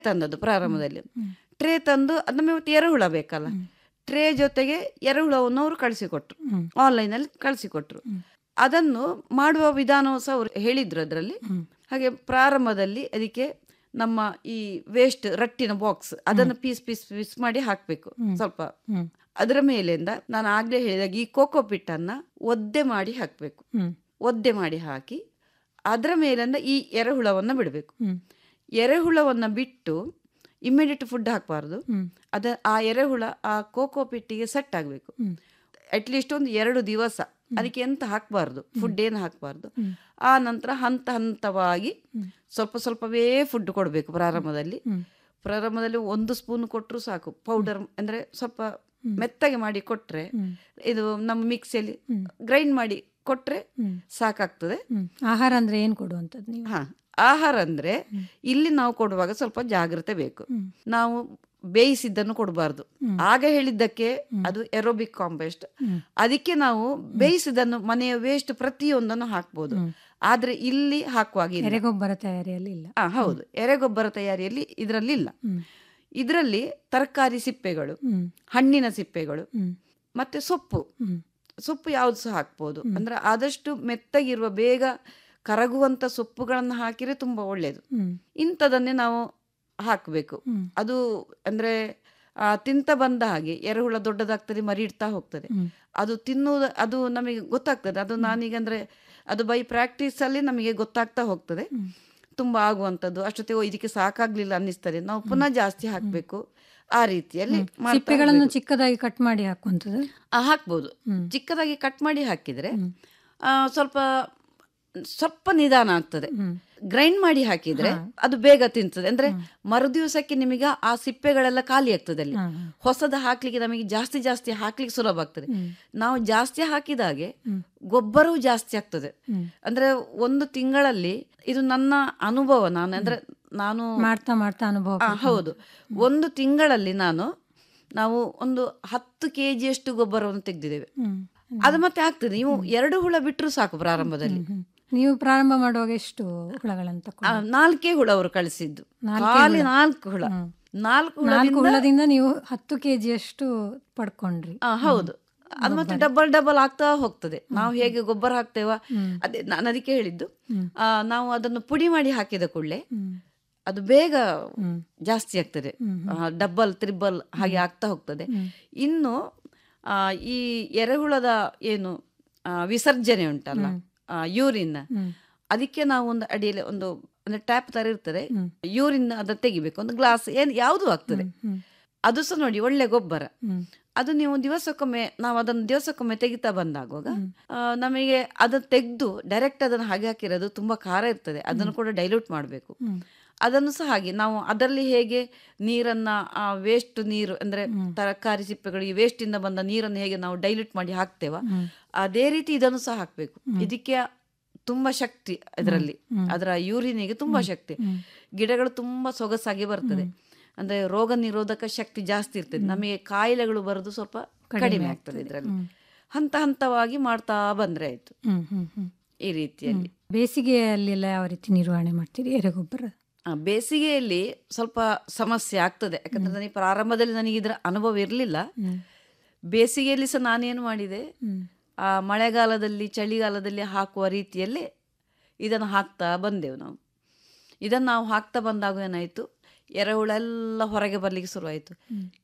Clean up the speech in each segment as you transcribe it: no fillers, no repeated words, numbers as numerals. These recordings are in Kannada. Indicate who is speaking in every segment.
Speaker 1: ತಂದದ್ದು ಪ್ರಾರಂಭದಲ್ಲಿ. ಟ್ರೇ ತಂದು ಅದು ನಮಗೆ ಮತ್ತೆ ಎರೆಹುಳ ಬೇಕಲ್ಲ, ಟ್ರೇ ಜೊತೆಗೆ ಎರೆಹುಳವನ್ನು ಅವರು ಕಳಿಸಿಕೊಟ್ರು, ಆನ್ಲೈನಲ್ಲಿ ಕಳಿಸಿಕೊಟ್ರು. ಅದನ್ನು ಮಾಡುವ ವಿಧಾನವೂ ಸಹ ಅವರು ಹೇಳಿದ್ರು ಅದರಲ್ಲಿ. ಹಾಗೆ ಪ್ರಾರಂಭದಲ್ಲಿ ಅದಕ್ಕೆ ನಮ್ಮ ಈ ವೇಸ್ಟ್ ರಟ್ಟಿನ ಬಾಕ್ಸ್ ಅದನ್ನು ಪೀಸ್ ಪೀಸ್ ಪೀಸ್ ಮಾಡಿ ಹಾಕಬೇಕು ಸ್ವಲ್ಪ. ಅದರ ಮೇಲಿಂದ ನಾನು ಆಗ್ಲೇ ಹೇಳಿದಾಗ ಈ ಕೋಕೋ ಪಿಟ್ಟನ್ನು ಒದ್ದೆ ಮಾಡಿ ಹಾಕಬೇಕು. ಒದ್ದೆ ಮಾಡಿ ಹಾಕಿ ಅದರ ಮೇಲಿಂದ ಈ ಎರೆಹುಳವನ್ನು ಬಿಡಬೇಕು. ಎರೆಹುಳವನ್ನು ಬಿಟ್ಟು ಇಮ್ಮಿಡಿಯೇಟ್ ಫುಡ್ ಹಾಕಬಾರ್ದು. ಆ ಎರೆಹುಳ ಆ ಕೋಕೋ ಪಿಟ್ಟಿಗೆ ಸೆಟ್ ಆಗಬೇಕು. ಅಟ್ಲೀಸ್ಟ್ ಒಂದು 2 ದಿವಸ ಅದಕ್ಕೆ ಎಂತ ಹಾಕಬಾರ್ದು, ಫುಡ್ ಏನು ಹಾಕಬಾರ್ದು. ಆ ನಂತರ ಹಂತ ಹಂತವಾಗಿ ಸ್ವಲ್ಪ ಸ್ವಲ್ಪವೇ ಫುಡ್ ಕೊಡಬೇಕು. ಪ್ರಾರಂಭದಲ್ಲಿ 1 ಸ್ಪೂನ್ ಕೊಟ್ಟರು ಸಾಕು. ಪೌಡರ್ ಅಂದರೆ ಸ್ವಲ್ಪ ಮೆತ್ತಗೆ ಮಾಡಿ ಕೊಟ್ಟರೆ, ಇದು ನಮ್ಮ ಮಿಕ್ಸಿಯಲ್ಲಿ ಗ್ರೈಂಡ್ ಮಾಡಿ ಕೊಟ್ಟರೆ ಸಾಕಾಗ್ತದೆ.
Speaker 2: ಆಹಾರ ಅಂದ್ರೆ ಏನು ಕೊಡುವಂಥದ್ದು ನೀವು?
Speaker 1: ಆಹಾರ ಅಂದರೆ ಇಲ್ಲಿ ನಾವು ಕೊಡುವಾಗ ಸ್ವಲ್ಪ ಜಾಗ್ರತೆ ಬೇಕು. ನಾವು ಬೇಯಿಸಿದ್ದನ್ನು ಕೊಡಬಾರ್ದು. ಆಗ ಹೇಳಿದ್ದಕ್ಕೆ ಅದು ಎರೋಬಿಕ್ ಕಾಂಪೋಸ್ಟ್, ಅದಕ್ಕೆ ನಾವು ಬೇಯಿಸಿದನ್ನು ಮನೆಯ ವೇಸ್ಟ್ ಪ್ರತಿಯೊಂದನ್ನು ಹಾಕ್ಬೋದು. ಆದ್ರೆ ಇಲ್ಲಿ ಹಾಕುವಾಗ
Speaker 2: ಎರೆಗೊಬ್ಬರ ತಯಾರಿಯಲ್ಲಿ ಇಲ್ಲ.
Speaker 1: ಹೌದು, ಎರೆಗೊಬ್ಬರ ತಯಾರಿಯಲ್ಲಿ ಇದರಲ್ಲಿ ಇಲ್ಲ. ಇದರಲ್ಲಿ ತರಕಾರಿ ಸಿಪ್ಪೆಗಳು, ಹಣ್ಣಿನ ಸಿಪ್ಪೆಗಳು ಮತ್ತೆ ಸೊಪ್ಪು ಯಾವ್ದು ಸಹ ಹಾಕ್ಬೋದು. ಅಂದ್ರೆ ಆದಷ್ಟು ಮೆತ್ತಗಿರುವ ಬೇಗ ಕರಗುವಂತ ಸೊಪ್ಪುಗಳನ್ನು ಹಾಕಿದ್ರೆ ತುಂಬಾ ಒಳ್ಳೇದು. ಇಂಥದನ್ನೇ ನಾವು ಹಾಕಬೇಕು. ಅದು ಅಂದ್ರೆ ತಿಂತ ಬಂದ ಹಾಗೆ ಎರೆಹುಳ ದೊಡ್ಡದಾಗ್ತದೆ, ಮರಿ ಇಡ್ತಾ ಹೋಗ್ತದೆ. ಅದು ತಿನ್ನುವುದು ಅದು ನಮಗೆ ಗೊತ್ತಾಗ್ತದೆ. ಅದು ನಾನೀಗ ಅಂದ್ರೆ ಅದು ಬೈ ಪ್ರಾಕ್ಟೀಸ್ ಅಲ್ಲಿ ನಮಗೆ ಗೊತ್ತಾಗ್ತಾ ಹೋಗ್ತದೆ ತುಂಬಾ ಆಗುವಂಥದ್ದು. ಅಷ್ಟೊತ್ತಿಗೆ ಇದಕ್ಕೆ ಸಾಕಾಗ್ಲಿಲ್ಲ ಅನ್ನಿಸ್ತದೆ, ನಾವು ಪುನಃ ಜಾಸ್ತಿ ಹಾಕಬೇಕು. ಆ ರೀತಿಯಲ್ಲಿ
Speaker 2: ಸಿಪ್ಪೆಗಳನ್ನು ಚಿಕ್ಕದಾಗಿ ಕಟ್ ಮಾಡಿ ಹಾಕುವಂಥದ್ದು
Speaker 1: ಹಾಕ್ಬೋದು. ಚಿಕ್ಕದಾಗಿ ಕಟ್ ಮಾಡಿ ಹಾಕಿದ್ರೆ ಸ್ವಲ್ಪ ನಿಧಾನ ಆಗ್ತದೆ. ಗ್ರೈಂಡ್ ಮಾಡಿ ಹಾಕಿದ್ರೆ ಅದು ಬೇಗ ತಿಂತದೆ. ಅಂದ್ರೆ ಮರುದಿವಸಕ್ಕೆ ನಿಮಗೆ ಆ ಸಿಪ್ಪೆಗಳೆಲ್ಲ ಖಾಲಿ ಆಗ್ತದೆ. ಅಲ್ಲಿ ಹೊಸದ ಹಾಕ್ಲಿಕ್ಕೆ ನಮಗೆ ಜಾಸ್ತಿ ಹಾಕ್ಲಿಕ್ಕೆ ಸುಲಭ ಆಗ್ತದೆ. ನಾವು ಜಾಸ್ತಿ ಹಾಕಿದಾಗೆ ಗೊಬ್ಬರವೂ ಜಾಸ್ತಿ ಆಗ್ತದೆ. ಅಂದ್ರೆ 1 ತಿಂಗಳಲ್ಲಿ ಇದು ನನ್ನ ಅನುಭವ. ನಾನು
Speaker 2: ಮಾಡ್ತಾ ಅನುಭವ.
Speaker 1: ಹೌದು, 1 ತಿಂಗಳಲ್ಲಿ ನಾವು ಒಂದು 10 kg ಗೊಬ್ಬರವನ್ನು ತೆಗೆದಿದ್ದೇವೆ. ಅದು ಮತ್ತೆ ಆಗ್ತದೆ. ನೀವು 2 ಹುಳ ಬಿಟ್ಟರು ಸಾಕು. ಪ್ರಾರಂಭದಲ್ಲಿ
Speaker 2: ನೀವು ಪ್ರಾರಂಭ ಮಾಡುವಾಗ ಎಷ್ಟು ಹುಳಗಳಂತ?
Speaker 1: 4 ಹುಳ ಅವರು ಕಳಿಸಿದ್ದು, ಖಾಲಿ 4 ಹುಳ. 4
Speaker 2: ಹುಳದಿಂದ ನೀವು 10 kg ಅಷ್ಟು ಪಡ್ಕೊಂಡ್ರಿ.
Speaker 1: ಹೌದು, ಅದು ಮತ್ತೆ ಡಬಲ್ ಆಗ್ತಾ ಹೋಗ್ತದೆ. ನಾವು ಹೇಗೆ ಗೊಬ್ಬರ ಹಾಕ್ತೇವ ಅದೇ ನಾನು ಅದಕ್ಕೆ ಹೇಳಿದ್ದು. ನಾವು ಅದನ್ನು ಪುಡಿ ಮಾಡಿ ಹಾಕಿದ ಕೂಡಲೇ ಅದು ಬೇಗ ಜಾಸ್ತಿ ಆಗ್ತದೆ, ಡಬಲ್ ತ್ರಿಬಲ್ ಹಾಗೆ ಆಗ್ತಾ ಹೋಗ್ತದೆ. ಇನ್ನು ಈ ಎರೆಹುಳದ ಏನು ವಿಸರ್ಜನೆ ಉಂಟಲ್ಲ, ಯೂರಿನ್, ಅದಕ್ಕೆ ನಾವು ಒಂದು ಅಡಿಯಲ್ಲಿ ಒಂದು ಟ್ಯಾಪ್ ತರ ಇರ್ತದೆ, ಯೂರಿನ್ ಅದನ್ನ ತೆಗಿಬೇಕು. ಒಂದು ಗ್ಲಾಸ್ ಯಾವುದು ಆಗ್ತದೆ. ಅದು ಸಹ ನೋಡಿ ಒಳ್ಳೆ ಗೊಬ್ಬರ. ಅದು ನೀವು ನಾವು ಅದನ್ನು ದಿವಸಕ್ಕೊಮ್ಮೆ ತೆಗಿತಾ ಬಂದಾಗುವಾಗ ನಮಗೆ ಅದನ್ನು ತೆಗೆದು ಡೈರೆಕ್ಟ್ ಅದನ್ನು ಹಾಗೆ ಹಾಕಿರೋದು ತುಂಬಾ ಖಾರ ಇರ್ತದೆ. ಅದನ್ನು ಕೂಡ ಡೈಲ್ಯೂಟ್ ಮಾಡಬೇಕು. ಅದನ್ನು ಸಹ ಹಾಗೆ ನಾವು ಅದರಲ್ಲಿ ಹೇಗೆ ನೀರನ್ನ ವೇಸ್ಟ್ ನೀರು ಅಂದ್ರೆ ತರಕಾರಿ ಸಿಪ್ಪೆಗಳು ಈ ವೇಸ್ಟ್ ಇಂದ ಬಂದ ನೀರನ್ನು ಹೇಗೆ ನಾವು ಡೈಲ್ಯೂಟ್ ಮಾಡಿ ಹಾಕ್ತೇವ, ಅದೇ ರೀತಿ ಇದನ್ನು ಸಹ ಹಾಕ್ಬೇಕು. ಇದಕ್ಕೆ ತುಂಬಾ ಶಕ್ತಿ ಇದರಲ್ಲಿ, ಅದರ ಯೂರಿನಿಗೆ ತುಂಬಾ ಶಕ್ತಿ. ಗಿಡಗಳು ತುಂಬಾ ಸೊಗಸಾಗಿ ಬರ್ತದೆ. ಅಂದ್ರೆ ರೋಗ ನಿರೋಧಕ ಶಕ್ತಿ ಜಾಸ್ತಿ ಇರ್ತದೆ. ನಮಗೆ ಕಾಯಿಲೆಗಳು ಬರೋದು ಸ್ವಲ್ಪ ಕಡಿಮೆ ಆಗ್ತದೆ. ಇದರಲ್ಲಿ ಹಂತ ಹಂತವಾಗಿ ಮಾಡ್ತಾ ಬಂದ್ರೆ ಆಯ್ತು. ಈ ರೀತಿಯಲ್ಲಿ
Speaker 2: ಬೇಸಿಗೆಯಲ್ಲೆಲ್ಲ ಯಾವ ರೀತಿ ನಿರ್ವಹಣೆ ಮಾಡ್ತೀರಿ ಎರೆಗೊಬ್ಬರ?
Speaker 1: ಬೇಸಿಗೆಯಲ್ಲಿ ಸ್ವಲ್ಪ ಸಮಸ್ಯೆ ಆಗ್ತದೆ. ಯಾಕಂದ್ರೆ ನನಗೆ ಪ್ರಾರಂಭದಲ್ಲಿ ನನಗೆ ಇದರ ಅನುಭವ ಇರಲಿಲ್ಲ. ಬೇಸಿಗೆಯಲ್ಲಿ ಸಹ ನಾನೇನು ಮಾಡಿದೆ, ಮಳೆಗಾಲದಲ್ಲಿ ಚಳಿಗಾಲದಲ್ಲಿ ಹಾಕುವ ರೀತಿಯಲ್ಲೇ ಇದನ್ನು ಹಾಕ್ತಾ ಬಂದೆವು. ನಾವು ಹಾಕ್ತಾ ಬಂದಾಗ ಏನಾಯಿತು, ಎರೆಹುಳೆಲ್ಲ ಹೊರಗೆ ಬರಲಿಕ್ಕೆ ಶುರುವಾಯಿತು.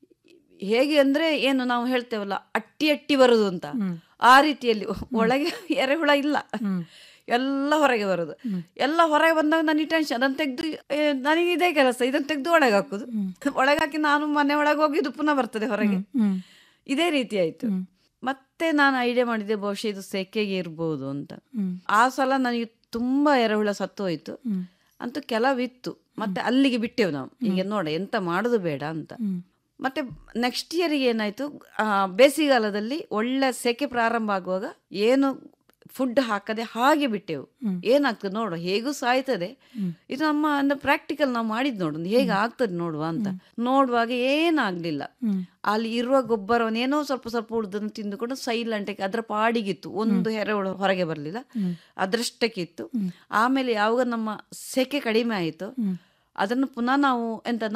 Speaker 1: ಹೇಗೆ ಅಂದರೆ ಏನು ನಾವು ಹೇಳ್ತೇವಲ್ಲ ಅಟ್ಟಿ ಬರೋದು ಅಂತ, ಆ ರೀತಿಯಲ್ಲಿ ಒಳಗೆ ಎರೆಹುಳ ಇಲ್ಲ, ಎಲ್ಲ ಹೊರಗೆ ಬರೋದು. ಎಲ್ಲ ಹೊರಗೆ ಬಂದಾಗ ನನಗೆ ಟೆನ್ಷನ್. ಅದನ್ನು ತೆಗೆದು ನನಗೆ ಇದೇ ಕೆಲಸ, ಇದನ್ನು ತೆಗೆದು ಒಳಗೆ ಹಾಕೋದು, ಒಳಗೆ ಹಾಕಿ ನಾನು ಮನೆ ಒಳಗೆ ಹೋಗಿದ್ದು ಪುನಃ ಬರ್ತದೆ ಹೊರಗೆ. ಇದೇ ರೀತಿ ಆಯಿತು. ಮತ್ತೆ ನಾನು ಐಡಿಯಾ ಮಾಡಿದೆ, ಬಹುಶಃ ಇದು ಸೆಕೆಗೆ ಇರ್ಬೋದು ಅಂತ. ಆ ಸಲ ನನಗೆ ತುಂಬಾ ಎರೆಹುಳ ಸತ್ತು ಹೋಯ್ತು. ಅಂತೂ ಕೆಲವಿತ್ತು, ಮತ್ತೆ ಅಲ್ಲಿಗೆ ಬಿಟ್ಟೆವು ನಾವು. ಈಗ ನೋಡ ಎಂತ ಮಾಡೋದು ಬೇಡ ಅಂತ. ಮತ್ತೆ ನೆಕ್ಸ್ಟ್ ಇಯರ್ಗೆ ಏನಾಯ್ತು, ಬೇಸಿಗೆಗಾಲದಲ್ಲಿ ಒಳ್ಳೆ ಸೆಕೆ ಪ್ರಾರಂಭ ಆಗುವಾಗ ಏನು ಫುಡ್ ಹಾಕದೆ ಹಾಗೆ ಬಿಟ್ಟೆವು. ಏನಾಗ್ತದೆ ನೋಡುವ, ಹೇಗೂ ಸಾಯ್ತದೆ ಇದು. ನಮ್ಮ ಅಂದ್ರೆ ಪ್ರಾಕ್ಟಿಕಲ್ ನಾವು ಮಾಡಿದ್ ನೋಡು ಹೇಗೆ ಆಗ್ತದೆ ನೋಡುವ ಅಂತ. ನೋಡುವಾಗ ಏನಾಗ್ಲಿಲ್ಲ. ಅಲ್ಲಿ ಇರುವ ಗೊಬ್ಬರವನ್ನೇನೋ ಸ್ವಲ್ಪ ಉಳಿದನ್ನು ತಿಂದುಕೊಂಡು ಸೈಲೆಂಟಾಗಿ ಅದರ ಪಾಡಿಗಿತ್ತು. ಒಂದು ಎರೆಹುಳು ಹೊರಗೆ ಬರಲಿಲ್ಲ, ಅದರಷ್ಟಕ್ಕಿತ್ತು. ಆಮೇಲೆ ಯಾವಾಗ ನಮ್ಮ ಸೆಕೆ ಕಡಿಮೆ ಆಯಿತು, ಅದನ್ನು ಪುನಃ ನಾವು ಎಂತ